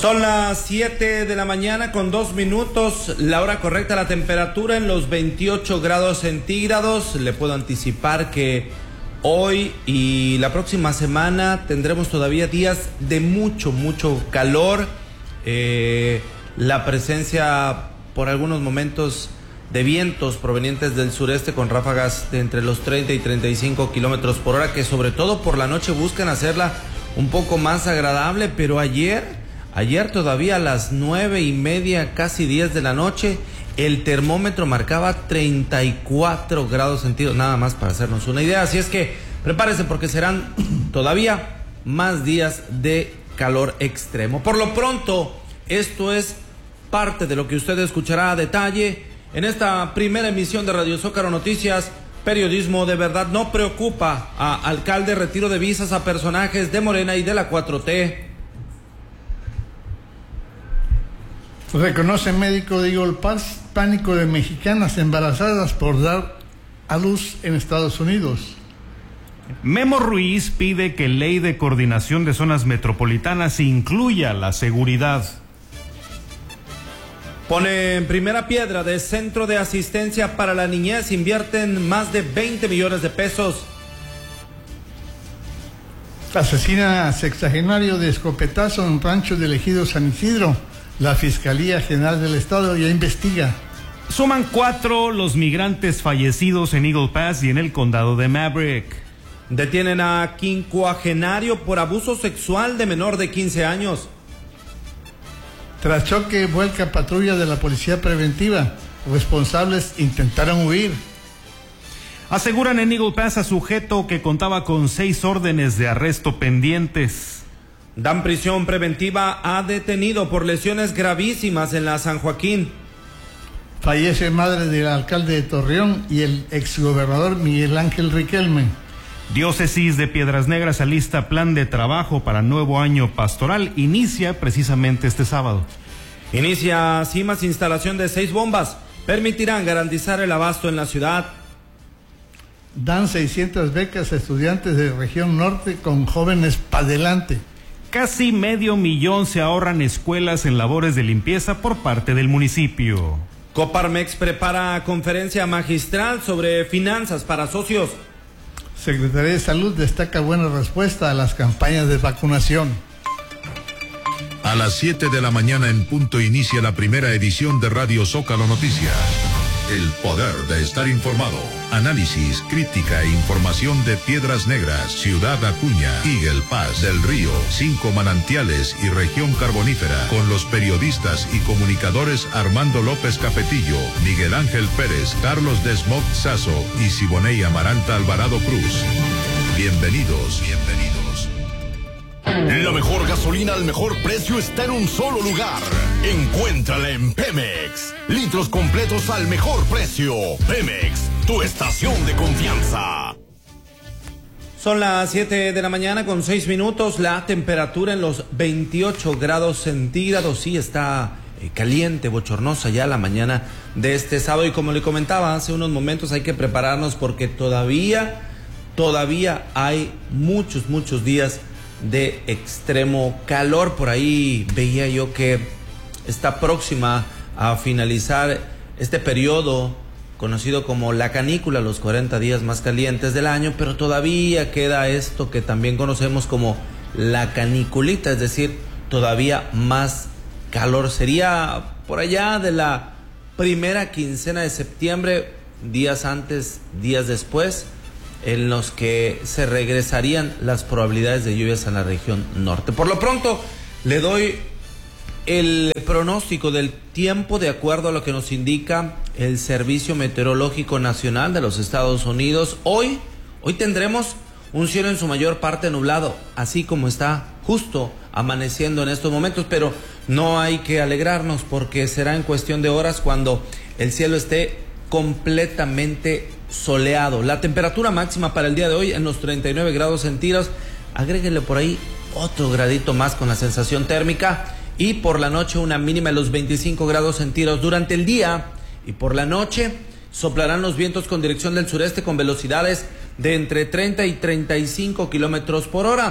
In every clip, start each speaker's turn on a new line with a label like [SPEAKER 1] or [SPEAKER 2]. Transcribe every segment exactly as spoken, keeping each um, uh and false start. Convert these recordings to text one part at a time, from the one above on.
[SPEAKER 1] Son las siete de la mañana con dos minutos, la hora correcta, la temperatura en los veintiocho grados centígrados. Le puedo anticipar que hoy y la próxima semana tendremos todavía días de mucho, mucho calor. Eh, la presencia por algunos momentos de vientos provenientes del sureste con ráfagas de entre los treinta y treinta y cinco kilómetros por hora, que sobre todo por la noche buscan hacerla un poco más agradable, pero ayer... Ayer todavía a las nueve y media, casi diez de la noche, el termómetro marcaba treinta y cuatro grados centígrados, nada más para hacernos una idea. Así es que prepárese porque serán todavía más días de calor extremo. Por lo pronto, esto es parte de lo que usted escuchará a detalle en esta primera emisión de Radio Zócalo Noticias. Periodismo de verdad. No preocupa a alcalde, retiro de visas a personajes de Morena y de la cuatro T.
[SPEAKER 2] Reconoce médico de Eagle Pass pánico de mexicanas embarazadas por dar a luz en Estados Unidos.
[SPEAKER 3] Memo Ruiz pide que ley de coordinación de zonas metropolitanas incluya la seguridad.
[SPEAKER 1] Pone en primera piedra de centro de asistencia para la niñez, invierten más de veinte millones de pesos.
[SPEAKER 2] Asesina a sexagenario de escopetazo en rancho del ejido San Isidro. La Fiscalía General del Estado ya investiga.
[SPEAKER 3] Suman cuatro los migrantes fallecidos en Eagle Pass y en el condado de Maverick.
[SPEAKER 1] Detienen a quincuagenario por abuso sexual de menor de quince años.
[SPEAKER 2] Tras choque, vuelca patrulla de la policía preventiva. Responsables intentaron huir.
[SPEAKER 3] Aseguran en Eagle Pass a sujeto que contaba con seis órdenes de arresto pendientes.
[SPEAKER 1] Dan prisión preventiva a detenido por lesiones gravísimas en la San Joaquín.
[SPEAKER 2] Fallece madre del alcalde de Torreón y el exgobernador Miguel Ángel Riquelme.
[SPEAKER 3] Diócesis de Piedras Negras alista plan de trabajo para nuevo año pastoral. Inicia precisamente este sábado.
[SPEAKER 1] Inicia CIMAS instalación de seis bombas. Permitirán garantizar el abasto en la ciudad.
[SPEAKER 2] Dan seiscientas becas a estudiantes de región norte con jóvenes pa' delante.
[SPEAKER 3] Casi medio millón se ahorran escuelas en labores de limpieza por parte del municipio.
[SPEAKER 1] Coparmex prepara conferencia magistral sobre finanzas para socios.
[SPEAKER 2] Secretaría de Salud destaca buena respuesta a las campañas de vacunación.
[SPEAKER 4] A las siete de la mañana en punto inicia la primera edición de Radio Zócalo Noticias. El poder de estar informado. Análisis, crítica e información de Piedras Negras, Ciudad Acuña, Eagle Pass, Del Río, Cinco Manantiales y Región Carbonífera. Con los periodistas y comunicadores Armando López Capetillo, Miguel Ángel Pérez, Carlos Desmond Sazo y Siboney Amaranta Alvarado Cruz. Bienvenidos, bienvenidos.
[SPEAKER 5] La mejor gasolina al mejor precio está en un solo lugar. Encuéntrala en Pemex. Litros completos al mejor precio. Pemex, tu estación de confianza.
[SPEAKER 1] Son las siete de la mañana con seis minutos. La temperatura en los veintiocho grados centígrados. Sí, está eh, caliente, bochornosa ya la mañana de este sábado. Y como le comentaba hace unos momentos, hay que prepararnos porque todavía, todavía hay muchos, muchos días de extremo calor. Por ahí veía yo que está próxima a finalizar este periodo conocido como la canícula, los cuarenta días más calientes del año, pero todavía queda esto que también conocemos como la caniculita, es decir, todavía más calor. Sería por allá de la primera quincena de septiembre, días antes, días después, en los que se regresarían las probabilidades de lluvias en la región norte. Por lo pronto, le doy el pronóstico del tiempo de acuerdo a lo que nos indica el Servicio Meteorológico Nacional de los Estados Unidos. Hoy, hoy tendremos un cielo en su mayor parte nublado, así como está justo amaneciendo en estos momentos, pero no hay que alegrarnos porque será en cuestión de horas cuando el cielo esté completamente soleado. La temperatura máxima para el día de hoy en los treinta y nueve grados centígrados. Agréguenle por ahí otro gradito más con la sensación térmica. Y por la noche una mínima de los veinticinco grados centígrados. Durante el día y por la noche soplarán los vientos con dirección del sureste con velocidades de entre treinta y treinta y cinco kilómetros por hora.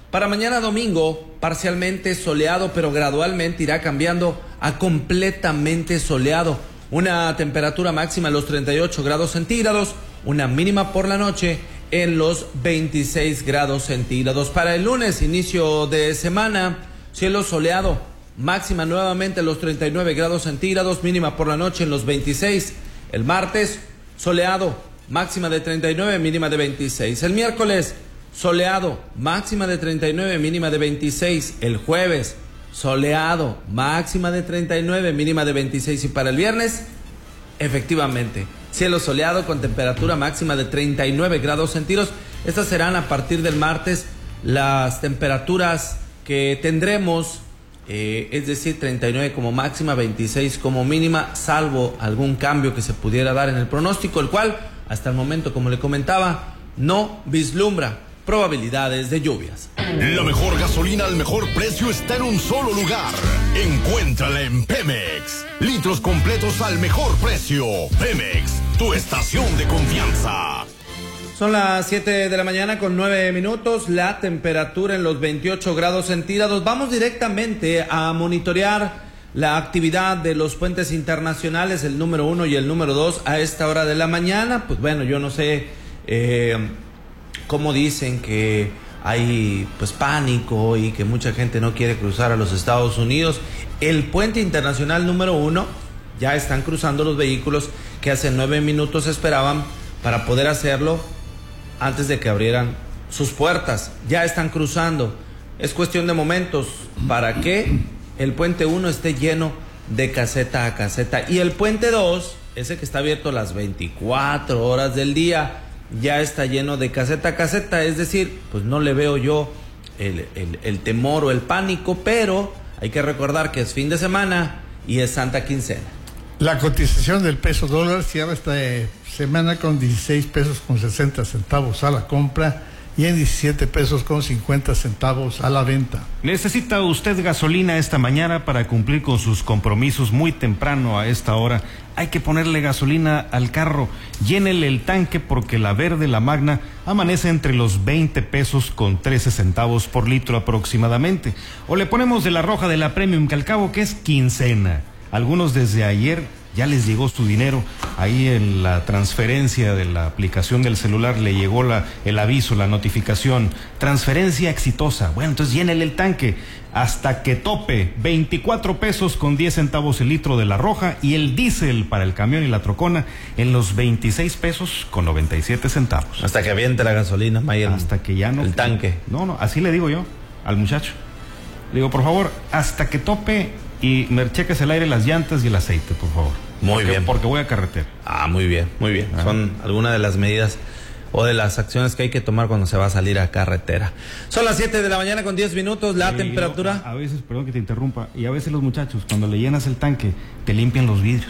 [SPEAKER 1] Para mañana domingo, parcialmente soleado, pero gradualmente irá cambiando a completamente soleado. Una temperatura máxima en los treinta y ocho grados centígrados, una mínima por la noche en los veintiséis grados centígrados. Para el lunes, inicio de semana, cielo soleado, máxima nuevamente en los treinta y nueve grados centígrados, mínima por la noche en los veintiséis. El martes, soleado, máxima de treinta y nueve, mínima de veintiséis. El miércoles, soleado, máxima de treinta y nueve, mínima de veintiséis. El jueves, soleado, máxima de treinta y nueve, mínima de veintiséis. Y para el viernes, efectivamente, cielo soleado con temperatura máxima de treinta y nueve grados centígrados. Estas serán a partir del martes las temperaturas que tendremos, eh, es decir, treinta y nueve como máxima, veintiséis como mínima, salvo algún cambio que se pudiera dar en el pronóstico, el cual, hasta el momento, como le comentaba, no vislumbra probabilidades de lluvias.
[SPEAKER 5] La mejor gasolina al mejor precio está en un solo lugar. Encuéntrala en Pemex. Litros completos al mejor precio. Pemex, tu estación de confianza.
[SPEAKER 1] Son las siete de la mañana con nueve minutos, la temperatura en los veintiocho grados centígrados. Vamos directamente a monitorear la actividad de los puentes internacionales, el número uno y el número dos, a esta hora de la mañana. Pues bueno, yo no sé eh, cómo dicen que hay pues pánico y que mucha gente no quiere cruzar a los Estados Unidos. El puente internacional número uno, ya están cruzando los vehículos que hace nueve minutos esperaban para poder hacerlo antes de que abrieran sus puertas. Ya están cruzando. Es cuestión de momentos para que el puente uno esté lleno de caseta a caseta. Y el puente dos, ese que está abierto las veinticuatro horas del día, ya está lleno de caseta a caseta. Es decir, pues no le veo yo el, el, el temor o el pánico, pero hay que recordar que es fin de semana y es Santa Quincena.
[SPEAKER 2] La cotización del peso dólar cierra esta semana con dieciséis pesos con sesenta centavos a la compra y en diecisiete pesos con cincuenta centavos a la venta.
[SPEAKER 3] ¿Necesita usted gasolina esta mañana para cumplir con sus compromisos muy temprano a esta hora? Hay que ponerle gasolina al carro. Llénele el tanque porque la verde, la magna, amanece entre los veinte pesos con trece centavos por litro aproximadamente. O le ponemos de la roja de la Premium, que al cabo que es quincena. Algunos desde ayer ya les llegó su dinero. Ahí en la transferencia de la aplicación del celular le llegó la, el aviso, la notificación. Transferencia exitosa. Bueno, entonces llénele el tanque hasta que tope. veinticuatro pesos con diez centavos el litro de la roja y el diésel para el camión y la trocona en los veintiséis pesos con noventa y siete centavos.
[SPEAKER 1] Hasta que aviente la gasolina, Mayer.
[SPEAKER 3] Hasta que ya no.
[SPEAKER 1] El tanque.
[SPEAKER 3] No, no, así le digo yo al muchacho. Le digo, por favor, hasta que tope y me cheques el aire, las llantas y el aceite, por favor.
[SPEAKER 1] Muy
[SPEAKER 3] porque,
[SPEAKER 1] bien.
[SPEAKER 3] Porque voy a carretera.
[SPEAKER 1] Ah, muy bien, muy bien.
[SPEAKER 3] Ah.
[SPEAKER 1] Son algunas de las medidas o de las acciones que hay que tomar cuando se va a salir a carretera. Son las siete de la mañana con diez minutos, la
[SPEAKER 3] Sí,
[SPEAKER 1] temperatura.
[SPEAKER 3] A veces, perdón que te interrumpa, y a veces los muchachos, cuando le llenas el tanque, te limpian los vidrios.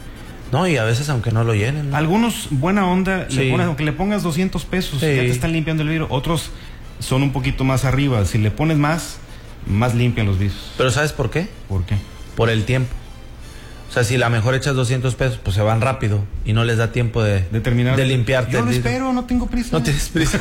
[SPEAKER 1] No, y a veces aunque no lo llenen, ¿no?
[SPEAKER 3] Algunos, buena onda,
[SPEAKER 1] Sí.
[SPEAKER 3] le pones, aunque le pongas doscientos pesos,
[SPEAKER 1] Sí.
[SPEAKER 3] ya te están limpiando el vidrio. Otros son un poquito más arriba. Si le pones más, más limpian los vidrios.
[SPEAKER 1] Pero ¿sabes por qué?
[SPEAKER 3] ¿Por qué?
[SPEAKER 1] Por el tiempo. O sea, si la mejor echas doscientos pesos, pues se van rápido y no les da tiempo de,
[SPEAKER 3] De terminar.
[SPEAKER 1] de limpiarte.
[SPEAKER 3] Yo
[SPEAKER 1] el
[SPEAKER 3] lo
[SPEAKER 1] vidrio.
[SPEAKER 3] espero, no tengo prisa.
[SPEAKER 1] No tienes prisa.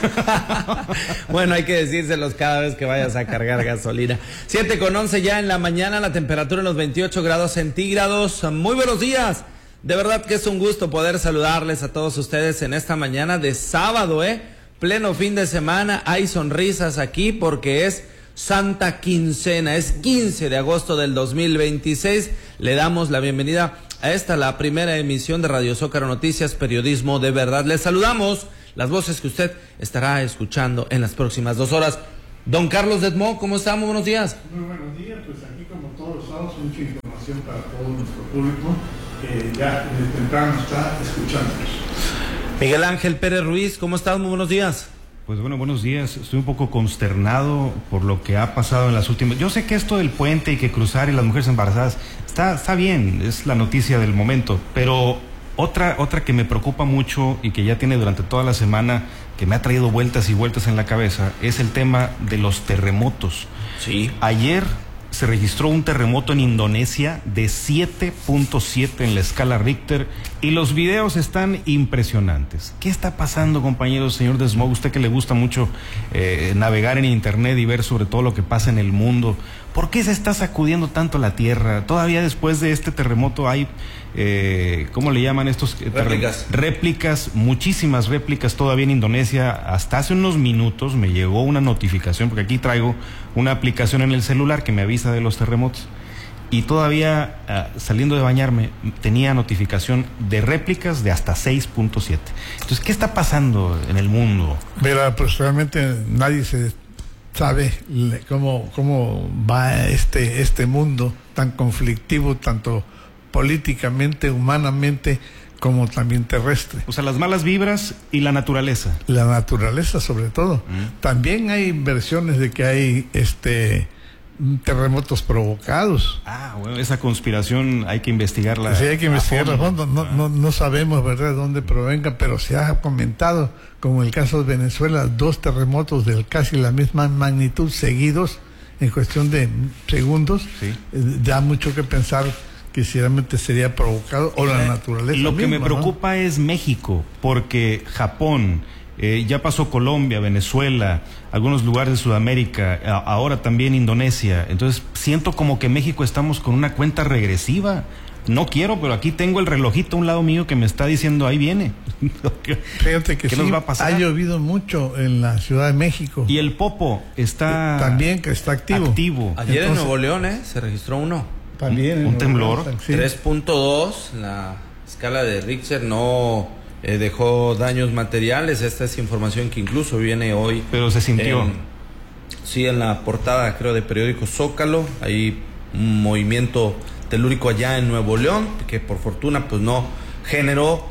[SPEAKER 1] Bueno, hay que decírselos cada vez que vayas a cargar gasolina. siete con once ya en la mañana, la temperatura en los veintiocho grados centígrados. Muy buenos días. De verdad que es un gusto poder saludarles a todos ustedes en esta mañana de sábado, ¿eh? Pleno fin de semana. Hay sonrisas aquí porque es Santa Quincena. Es quince de agosto del dos mil veintiséis. Le damos la bienvenida a esta, la primera emisión de Radio Zócalo Noticias, periodismo de verdad. Les saludamos las voces que usted estará escuchando en las próximas dos horas. Don Carlos Dedmó, ¿cómo está? Muy buenos días.
[SPEAKER 2] Muy buenos días, pues aquí como todos los sábados, mucha información para todo nuestro público que ya desde temprano está escuchándonos.
[SPEAKER 1] Miguel Ángel Pérez Ruiz, ¿cómo estás? Muy buenos días.
[SPEAKER 3] Pues bueno, buenos días. Estoy un poco consternado por lo que ha pasado en las últimas... Yo sé que esto del puente y que cruzar y las mujeres embarazadas está, está bien, es la noticia del momento, pero otra, otra que me preocupa mucho y que ya tiene durante toda la semana, que me ha traído vueltas y vueltas en la cabeza, es el tema de los terremotos.
[SPEAKER 1] Sí.
[SPEAKER 3] Ayer se registró un terremoto en Indonesia de siete punto siete en la escala Richter y los videos están impresionantes. ¿Qué está pasando, compañero, señor Desmond? Usted que le gusta mucho eh, navegar en internet y ver sobre todo lo que pasa en el mundo. ¿Por qué se está sacudiendo tanto la tierra? Todavía después de este terremoto hay, eh, ¿cómo le llaman estos?
[SPEAKER 1] Réplicas.
[SPEAKER 3] Réplicas, muchísimas réplicas todavía en Indonesia. Hasta hace unos minutos me llegó una notificación, porque aquí traigo una aplicación en el celular que me avisa de los terremotos. Y todavía uh, saliendo de bañarme tenía notificación de réplicas de hasta seis punto siete. Entonces, ¿qué está pasando en el mundo?
[SPEAKER 2] Mira, pues realmente nadie se sabe cómo, cómo va este, este mundo tan conflictivo, tanto políticamente, humanamente, como también terrestre.
[SPEAKER 3] O sea, las malas vibras y la naturaleza.
[SPEAKER 2] La naturaleza, sobre todo. Mm. También hay versiones de que hay este terremotos provocados.
[SPEAKER 3] Ah, bueno, esa conspiración hay que investigarla.
[SPEAKER 2] Sí, hay que investigarla a fondo. No,
[SPEAKER 3] ah.
[SPEAKER 2] no, no sabemos, ¿verdad?, de dónde provenga, pero se ha comentado, como el caso de Venezuela, dos terremotos de casi la misma magnitud seguidos en cuestión de segundos.
[SPEAKER 3] Sí.
[SPEAKER 2] Eh, da mucho que pensar que si realmente sería provocado o la naturaleza.
[SPEAKER 3] Lo que
[SPEAKER 2] misma,
[SPEAKER 3] me preocupa, ¿no?, es México, porque Japón, eh, ya pasó Colombia, Venezuela, algunos lugares de Sudamérica, a, ahora también Indonesia. Entonces siento como que México estamos con una cuenta regresiva. No quiero, pero aquí tengo el relojito a un lado mío que me está diciendo, ahí viene.
[SPEAKER 2] Fíjate que
[SPEAKER 3] ¿Qué
[SPEAKER 2] sí,
[SPEAKER 3] nos va a pasar?
[SPEAKER 2] Ha llovido mucho en la Ciudad de México.
[SPEAKER 3] Y el Popo está...
[SPEAKER 2] Eh, también que está activo.
[SPEAKER 3] activo.
[SPEAKER 1] Ayer
[SPEAKER 2] Entonces,
[SPEAKER 1] en Nuevo León, ¿eh? Se registró uno.
[SPEAKER 2] También.
[SPEAKER 3] Un temblor.
[SPEAKER 2] Sí.
[SPEAKER 1] tres punto dos, la escala de Richter no eh, dejó daños materiales. Esta es información que incluso viene hoy.
[SPEAKER 3] Pero se sintió.
[SPEAKER 1] En, sí, en la portada, creo, de periódico Zócalo. Hay un movimiento telúrico allá en Nuevo León, que por fortuna pues no generó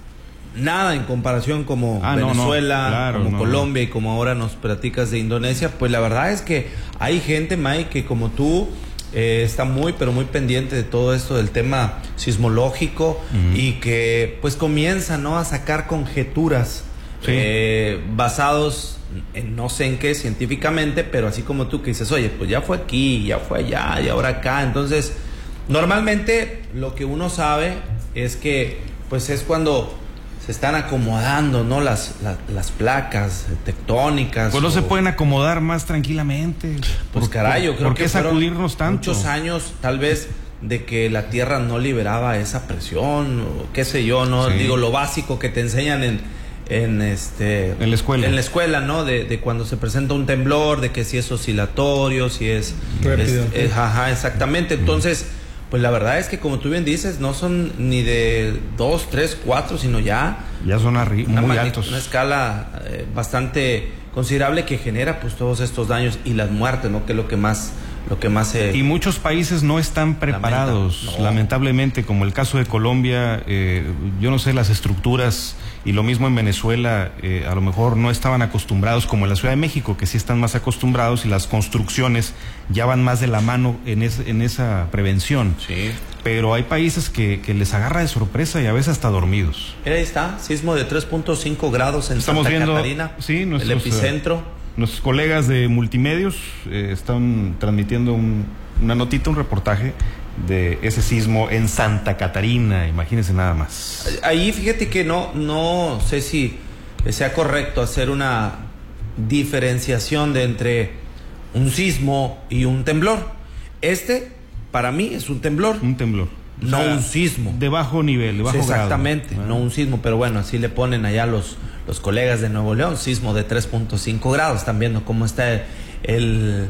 [SPEAKER 1] nada en comparación como
[SPEAKER 3] ah,
[SPEAKER 1] Venezuela,
[SPEAKER 3] no, no. Claro,
[SPEAKER 1] como
[SPEAKER 3] no,
[SPEAKER 1] Colombia
[SPEAKER 3] no.
[SPEAKER 1] y como ahora nos platicas de Indonesia. Pues la verdad es que hay gente, Mike, que como tú eh, está muy pero muy pendiente de todo esto del tema sismológico, uh-huh, y que pues comienza, ¿no?, a sacar conjeturas, sí, eh, basados en no sé en qué científicamente, pero así como tú que dices, oye, pues ya fue aquí, ya fue allá y ahora acá. Entonces normalmente lo que uno sabe es que pues es cuando se están acomodando, ¿no?, las, las, las placas tectónicas.
[SPEAKER 3] Pues no
[SPEAKER 1] o...
[SPEAKER 3] se pueden acomodar más tranquilamente.
[SPEAKER 1] Pues
[SPEAKER 3] ¿Por,
[SPEAKER 1] caray, yo creo
[SPEAKER 3] ¿por
[SPEAKER 1] que
[SPEAKER 3] qué sacudirnos tanto?
[SPEAKER 1] Muchos años tal vez de que la tierra no liberaba esa presión, o qué sé yo, ¿no? Sí. Digo, lo básico que te enseñan en en este
[SPEAKER 3] en la escuela,
[SPEAKER 1] en la escuela, ¿no? De, de cuando se presenta un temblor, de que si es oscilatorio, si es
[SPEAKER 2] rápido,
[SPEAKER 1] es, es, ajá, exactamente. Entonces, pues la verdad es que como tú bien dices, no son ni de dos, tres, cuatro, sino ya
[SPEAKER 3] ya son arri- muy
[SPEAKER 1] magnitud,
[SPEAKER 3] altos,
[SPEAKER 1] una escala eh, bastante considerable que genera pues todos estos daños y las muertes, ¿no?, que es lo que más lo que más se...
[SPEAKER 3] Y muchos países no están preparados,
[SPEAKER 1] lamenta, no.
[SPEAKER 3] lamentablemente, como el caso de Colombia. eh, yo no sé, las estructuras, y lo mismo en Venezuela, eh, a lo mejor no estaban acostumbrados, como en la Ciudad de México, que sí están más acostumbrados, y las construcciones ya van más de la mano en, es, en esa prevención.
[SPEAKER 1] Sí.
[SPEAKER 3] Pero hay países que, que les agarra de sorpresa y a veces hasta dormidos.
[SPEAKER 1] Mira, ahí está, sismo de tres punto cinco grados en
[SPEAKER 3] Estamos
[SPEAKER 1] Santa
[SPEAKER 3] viendo,
[SPEAKER 1] Catarina,
[SPEAKER 3] sí, nuestros,
[SPEAKER 1] el epicentro.
[SPEAKER 3] Nuestros colegas de Multimedios eh, están transmitiendo un, una notita, un reportaje de ese sismo en Santa Catarina, imagínense nada más.
[SPEAKER 1] Ahí fíjate que no, no sé si sea correcto hacer una diferenciación de entre un sismo y un temblor. Este, para mí, es un temblor.
[SPEAKER 3] Un temblor.
[SPEAKER 1] No,
[SPEAKER 3] o sea,
[SPEAKER 1] un sismo.
[SPEAKER 3] De bajo nivel, de bajo
[SPEAKER 1] sí, exactamente,
[SPEAKER 3] grado.
[SPEAKER 1] no un sismo, pero bueno, así le ponen allá los, los colegas de Nuevo León, sismo de tres punto cinco grados. Están viendo cómo está el,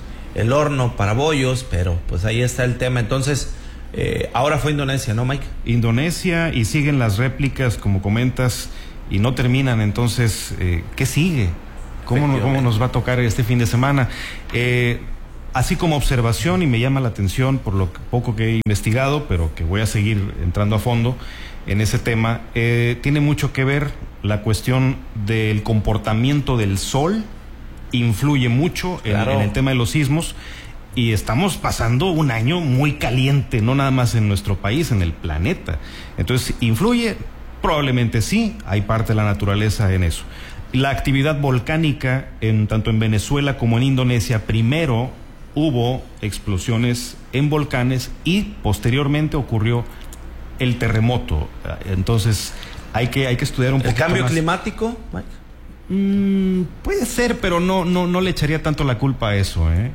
[SPEAKER 1] el horno para bollos, pero pues ahí está el tema. Entonces, eh, ahora fue Indonesia, ¿no, Mike?
[SPEAKER 3] Indonesia, y siguen las réplicas, como comentas, y no terminan. Entonces, eh, ¿qué sigue? ¿Cómo, ¿Cómo nos va a tocar este fin de semana? Eh... Así como observación, y me llama la atención por lo poco que he investigado, pero que voy a seguir entrando a fondo en ese tema, eh, tiene mucho que ver la cuestión del comportamiento del sol, influye mucho en,
[SPEAKER 1] claro.
[SPEAKER 3] en el tema de los sismos, y estamos pasando un año muy caliente, no nada más en nuestro país, en el planeta. Entonces, ¿influye? Probablemente sí, hay parte de la naturaleza en eso. La actividad volcánica, en tanto en Venezuela como en Indonesia, primero hubo explosiones en volcanes y posteriormente ocurrió el terremoto. Entonces hay que, hay que estudiar un poco.
[SPEAKER 1] ¿El cambio
[SPEAKER 3] más.
[SPEAKER 1] climático?
[SPEAKER 3] Mm, puede ser, pero no, no, no le echaría tanto la culpa a eso, ¿eh?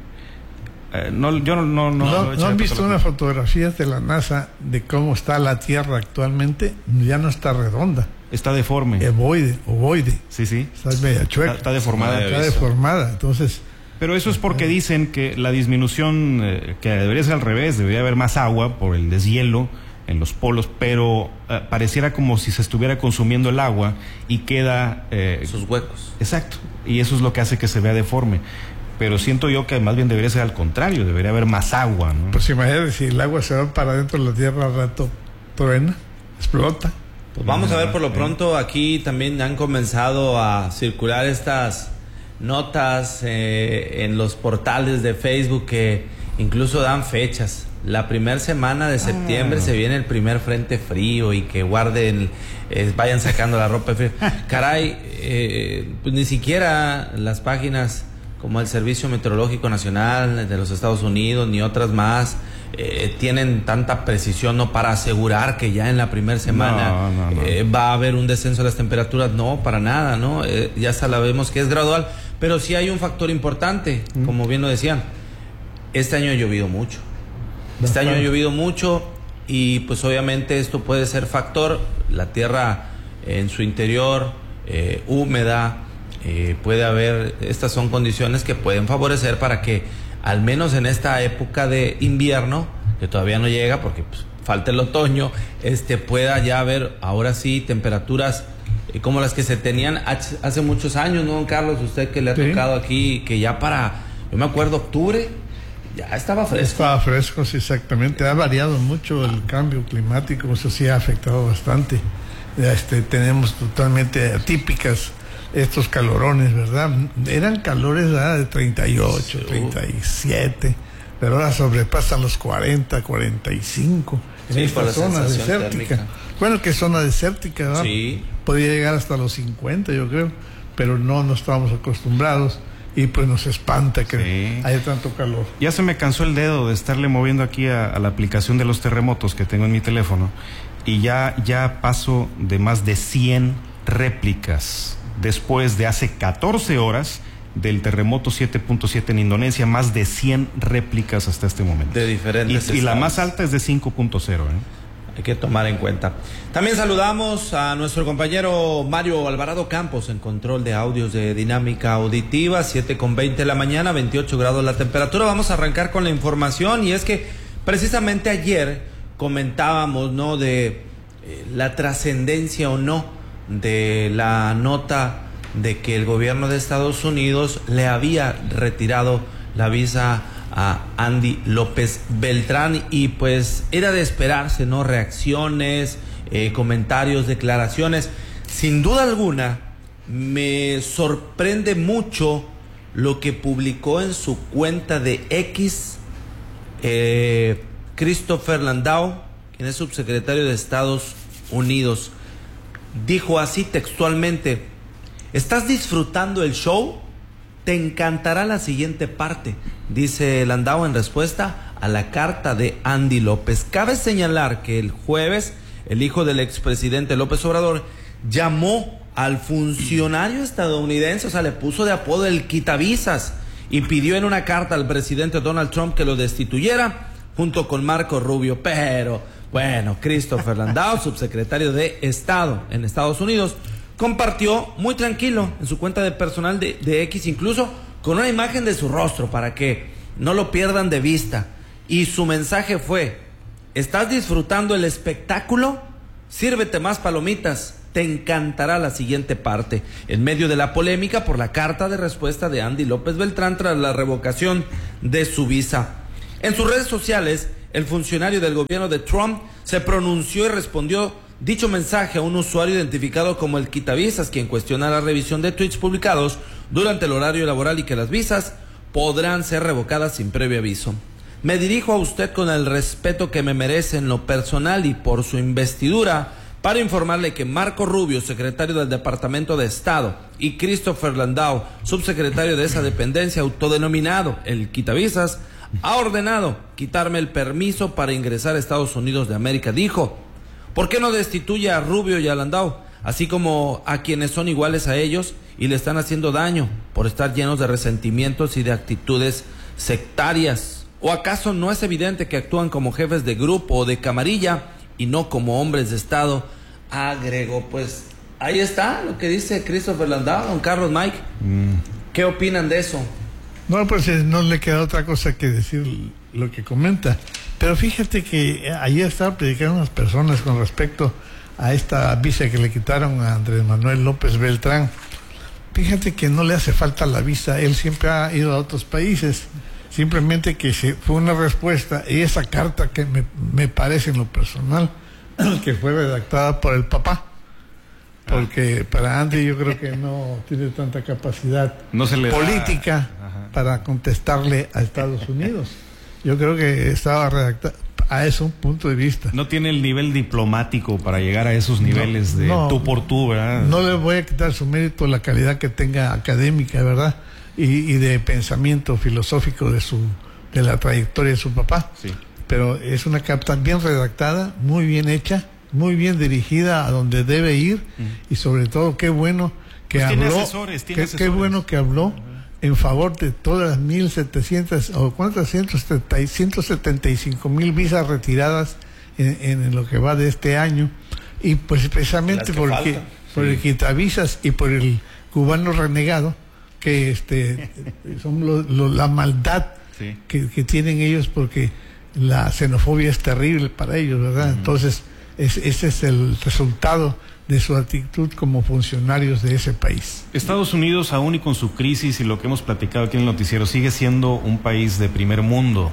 [SPEAKER 3] Eh, no, yo no, no, no,
[SPEAKER 2] ¿No,
[SPEAKER 3] no,
[SPEAKER 2] ¿no han visto unas fotografías de la NASA de cómo está la Tierra actualmente? Ya no está redonda.
[SPEAKER 3] Está deforme.
[SPEAKER 2] Ovoide, ovoide.
[SPEAKER 3] Sí, sí.
[SPEAKER 2] Está media chueca.
[SPEAKER 3] Está, está deformada.
[SPEAKER 2] Está deformada, entonces...
[SPEAKER 3] Pero eso es porque dicen que la disminución, eh, que debería ser al revés, debería haber más agua por el deshielo en los polos, pero eh, pareciera como si se estuviera consumiendo el agua y queda... Eh,
[SPEAKER 1] Esos huecos.
[SPEAKER 3] Exacto, y eso es lo que hace que se vea deforme. Pero siento yo que más bien debería ser al contrario, debería haber más agua, ¿no?
[SPEAKER 2] Pues imagínate, si el agua se va para adentro de la Tierra al rato, truena, explota.
[SPEAKER 1] Pues vamos a ver, por lo pronto aquí también han comenzado a circular estas notas eh, en los portales de Facebook que incluso dan fechas. La primera semana de septiembre ah. se viene el primer frente frío y que guarden, eh, vayan sacando la ropa de frío. Caray, eh, pues ni siquiera las páginas como el Servicio Meteorológico Nacional de los Estados Unidos ni otras más eh, tienen tanta precisión, ¿no?, para asegurar que ya en la primera semana
[SPEAKER 3] no, no, no.
[SPEAKER 1] Eh, va a haber un descenso de las temperaturas. No, para nada, ¿no? Eh, ya sabemos que es gradual, pero sí hay un factor importante, mm. como bien lo decían. Este año ha llovido mucho. Este año ha llovido mucho y pues obviamente esto puede ser factor. La tierra en su interior, eh, húmeda, eh, puede haber, estas son condiciones que pueden favorecer para que al menos en esta época de invierno, que todavía no llega porque pues, falta el otoño, este pueda ya haber ahora sí temperaturas eh, como las que se tenían hace muchos años, ¿no, don Carlos? Usted que le ha sí. tocado aquí, que ya para, yo me acuerdo, octubre, ya estaba fresco.
[SPEAKER 2] Estaba fresco, sí, exactamente. Ha variado mucho el cambio climático, eso sí ha afectado bastante. Este, tenemos totalmente atípicas estos calorones, ¿verdad? Eran calores ¿verdad? de treinta y ocho, treinta y siete, pero ahora sobrepasan los cuarenta, cuarenta y cinco en sí, esta zona desértica. Térmica. Bueno, que zona desértica, ¿verdad?
[SPEAKER 1] Sí.
[SPEAKER 2] Podía llegar hasta los cincuenta, yo creo, pero no, no estábamos acostumbrados. Y pues nos espanta que sí. haya tanto calor.
[SPEAKER 3] Ya se me cansó el dedo de estarle moviendo aquí a, a la aplicación de los terremotos que tengo en mi teléfono. Y ya, ya paso de más de cien réplicas. Después de hace catorce horas del terremoto siete punto siete en Indonesia, más de cien réplicas hasta este momento.
[SPEAKER 1] De diferentes
[SPEAKER 3] Y, y la más alta es de cinco punto cero, ¿eh?
[SPEAKER 1] Hay que tomar en cuenta. También saludamos a nuestro compañero Mario Alvarado Campos en control de audios de Dinámica Auditiva, siete con veinte de la mañana, veintiocho grados la temperatura. Vamos a arrancar con la información y es que precisamente ayer comentábamos, ¿no?, de eh, la trascendencia o no de la nota de que el gobierno de Estados Unidos le había retirado la visa a Andy López Beltrán y pues era de esperarse, ¿no? Reacciones, eh, comentarios, declaraciones. Sin duda alguna me sorprende mucho lo que publicó en su cuenta de X eh, Christopher Landau, quien es subsecretario de Estados Unidos. Dijo así textualmente: ¿estás disfrutando el show? Te encantará la siguiente parte, dice Landau en respuesta a la carta de Andy López. Cabe señalar que el jueves el hijo del expresidente López Obrador llamó al funcionario estadounidense, o sea, le puso de apodo el quitavisas y pidió en una carta al presidente Donald Trump que lo destituyera junto con Marco Rubio. Pero, bueno, Christopher Landau, subsecretario de Estado en Estados Unidos, compartió muy tranquilo en su cuenta de personal de, de X, incluso con una imagen de su rostro para que no lo pierdan de vista. Y su mensaje fue: ¿estás disfrutando el espectáculo? Sírvete más palomitas, te encantará la siguiente parte. En medio de la polémica por la carta de respuesta de Andy López Beltrán tras la revocación de su visa. En sus redes sociales, el funcionario del gobierno de Trump se pronunció y respondió dicho mensaje a un usuario identificado como el quitavisas, quien cuestiona la revisión de tweets publicados durante el horario laboral y que las visas podrán ser revocadas sin previo aviso. Me dirijo a usted con el respeto que me merece en lo personal y por su investidura para informarle que Marco Rubio, secretario del Departamento de Estado, y Christopher Landau, subsecretario de esa dependencia, autodenominado el quitavisas, ha ordenado quitarme el permiso para ingresar a Estados Unidos de América. Dijo, ¿por qué no destituye a Rubio y a Landau, así como a quienes son iguales a ellos y le están haciendo daño por estar llenos de resentimientos y de actitudes sectarias? ¿O acaso no es evidente que actúan como jefes de grupo o de camarilla y no como hombres de Estado? Agregó. Pues ahí está lo que dice Christopher Landau. Don Carlos, Mike, mm. ¿qué opinan de eso?
[SPEAKER 2] No, pues no le queda otra cosa que decir lo que comenta. Pero fíjate que ayer estaba predicando unas personas con respecto a esta visa que le quitaron a Andrés Manuel López Beltrán. Fíjate que no le hace falta la visa, él siempre ha ido a otros países, simplemente que se, fue una respuesta, y esa carta que me, me parece en lo personal que fue redactada por el papá, porque para Andy yo creo que no tiene tanta capacidad
[SPEAKER 3] no se le
[SPEAKER 2] política
[SPEAKER 3] da...
[SPEAKER 2] para contestarle a Estados Unidos. Yo creo que estaba redactada a eso, un punto de vista.
[SPEAKER 3] No tiene el nivel diplomático para llegar a esos niveles no, de no, tú por tú, ¿verdad?
[SPEAKER 2] No le voy a quitar su mérito, la calidad que tenga académica, ¿verdad? Y, y de pensamiento filosófico de su de la trayectoria de su papá.
[SPEAKER 3] Sí.
[SPEAKER 2] Pero es una carta bien redactada, muy bien hecha, muy bien dirigida a donde debe ir, mm. y sobre todo qué bueno que
[SPEAKER 3] pues
[SPEAKER 2] habló,
[SPEAKER 3] tiene asesores, tiene
[SPEAKER 2] qué,
[SPEAKER 3] asesores.
[SPEAKER 2] qué bueno que habló uh-huh. en favor de todas las mil setecientas o cuántas ciento setenta y cinco mil visas retiradas en, en lo que va de este año, y pues precisamente porque faltan. por sí. el quitavisas y por el cubano renegado, que este son lo, lo, la maldad sí. que, que tienen ellos, porque la xenofobia es terrible para ellos, ¿verdad? Uh-huh. Entonces es, ese es el resultado de su actitud como funcionarios de ese país.
[SPEAKER 3] Estados Unidos, aún y con su crisis y lo que hemos platicado aquí en el noticiero, sigue siendo un país de primer mundo,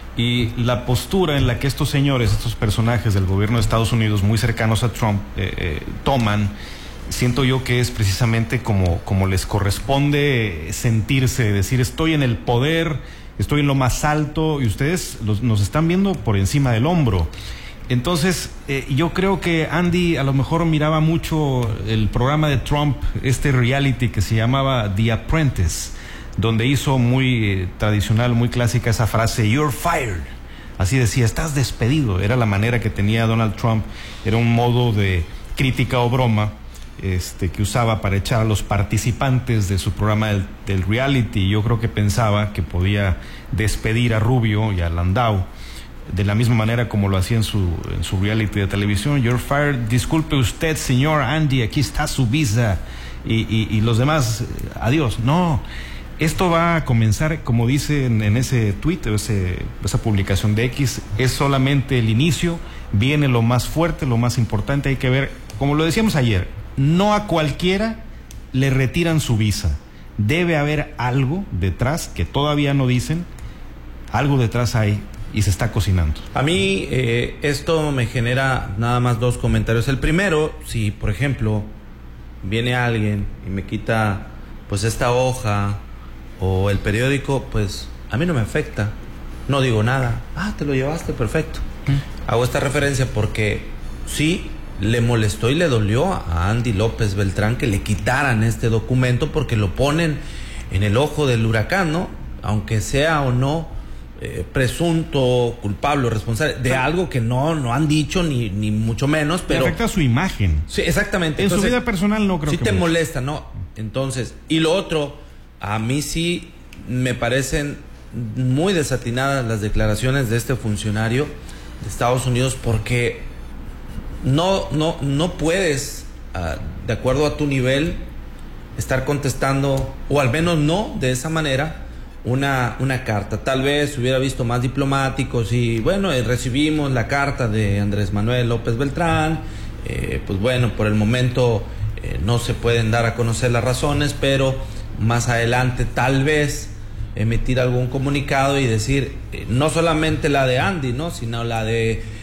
[SPEAKER 3] y la postura en la que estos señores, estos personajes del gobierno de Estados Unidos muy cercanos a Trump eh, eh, toman, siento yo que es precisamente como, como les corresponde sentirse, decir estoy en el poder, estoy en lo más alto y ustedes los, nos están viendo por encima del hombro. Entonces, eh, yo creo que Andy a lo mejor miraba mucho el programa de Trump, este reality que se llamaba The Apprentice, donde hizo muy eh, tradicional, muy clásica esa frase, "You're fired". Así decía, estás despedido. Era la manera que tenía Donald Trump, era un modo de crítica o broma este, que usaba para echar a los participantes de su programa del, del reality. Yo creo que pensaba que podía despedir a Rubio y a Landau de la misma manera como lo hacía en su, en su reality de televisión. "You're fired, disculpe usted, señor Andy, aquí está su visa", y, y, y los demás, adiós. No, esto va a comenzar, como dice en, en ese tweet, ese, esa publicación de X, es solamente el inicio, viene lo más fuerte, lo más importante. Hay que ver, como lo decíamos ayer, no a cualquiera le retiran su visa, debe haber algo detrás que todavía no dicen, algo detrás hay y se está cocinando.
[SPEAKER 1] A mí eh, esto me genera nada más dos comentarios. El primero, si por ejemplo viene alguien y me quita pues esta hoja o el periódico, pues a mí no me afecta, no digo nada. Ah, te lo llevaste, perfecto. ¿Mm? Hago esta referencia porque sí le molestó y le dolió a Andy López Beltrán que le quitaran este documento, porque lo ponen en el ojo del huracán, ¿no? Aunque sea o no eh, presunto culpable o responsable de algo que no, no han dicho ni, ni mucho menos, pero
[SPEAKER 3] le afecta su imagen.
[SPEAKER 1] Sí, exactamente.
[SPEAKER 3] En
[SPEAKER 1] Entonces,
[SPEAKER 3] su vida personal no creo
[SPEAKER 1] sí
[SPEAKER 3] que
[SPEAKER 1] te
[SPEAKER 3] mucho.
[SPEAKER 1] molesta, ¿no? Entonces, y lo otro, a mí sí me parecen muy desatinadas las declaraciones de este funcionario de Estados Unidos, porque no, no, no puedes, uh, de acuerdo a tu nivel, estar contestando, o al menos no de esa manera, una, una carta. Tal vez hubiera visto más diplomáticos y bueno, eh, recibimos la carta de Andrés Manuel López Beltrán, eh, pues bueno, por el momento eh, no se pueden dar a conocer las razones, pero más adelante tal vez emitir algún comunicado y decir, eh, no solamente la de Andy, ¿no?, sino la de